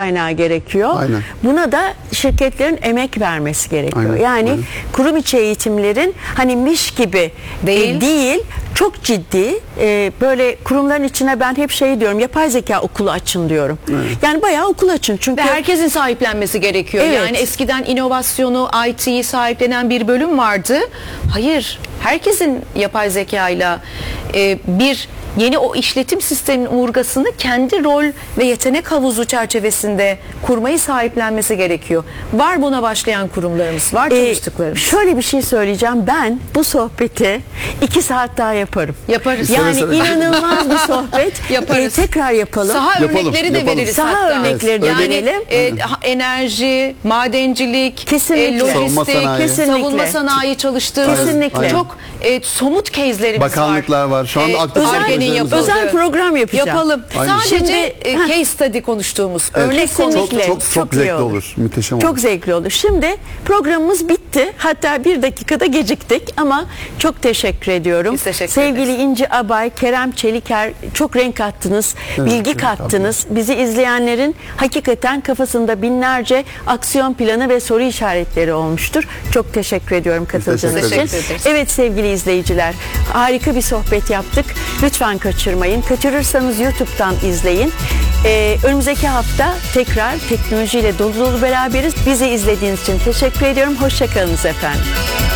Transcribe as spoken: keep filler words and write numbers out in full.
kaynağı gerekiyor. Aynen. Buna da şirketlerin emek vermesi gerekiyor. Aynen, Yani aynen. kurum içi eğitimlerin hani miş gibi Değil. e, değil, çok ciddi e, böyle kurumların içine ben hep şey diyorum, yapay zeka okulu açın diyorum. Yani bayağı okul açın çünkü Ve herkesin sahiplenmesi gerekiyor. Evet. Yani eskiden inovasyonu, I T'yi sahiplenen bir bölüm vardı. Hayır, herkesin yapay zekayla e, bir yeni o işletim sisteminin omurgasını kendi rol ve yetenek havuzu çerçevesinde kurmayı sahiplenmesi gerekiyor. Var buna başlayan kurumlarımız, var Ee, çalıştıklarımız. şöyle bir şey söyleyeceğim. Ben bu sohbeti iki saat daha yaparım. Yaparız. Yani Seve seve. inanılmaz bir sohbet. Yaparız. Ee, tekrar yapalım. Saha Yapalım, örnekleri de yapalım. veririz Saha hatta. örnekleri de yani, verelim. e, ha- enerji, madencilik, Kesinlikle. e, lojistik, Savunma sanayi. Kesinlikle. savunma sanayi çalıştığımız Kesinlikle. çok e, somut case'lerimiz Bakanlıklar var. Şu anda aktif Ar-Ge'nin projelerimiz var. yapıldığı. Özel program yapacağım. Yapalım. Aynen. Sadece Şimdi- e, Heh. case study konuştuğumuz Evet, örnek konu. Kesinlikle. Çok çok, çok iyi zevkli olur. Müthişem olur. Çok zevkli olur. Şimdi programımız bitti. Hatta bir dakikada geciktik ama çok teşekkür ediyorum. Biz teşekkür Sevgili ederiz. İnci Abay, Kerem Çeliker çok renk kattınız, Evet, bilgi evet, kattınız. Bizi izleyenlerin hakikaten kafasında binlerce aksiyon planı ve soru işaretleri olmuştur. Çok teşekkür ediyorum katıldığınız teşekkür için. ederiz. Teşekkür ederiz. Evet sevgili izleyiciler, harika bir sohbet yaptık. Lütfen kaçırmayın. Kaçırırsanız YouTube'dan izleyin. Ee, önümüzdeki hafta tekrar teknolojiyle dolu dolu beraberiz. Bizi izlediğiniz için teşekkür ediyorum. Hoşça kalınız efendim.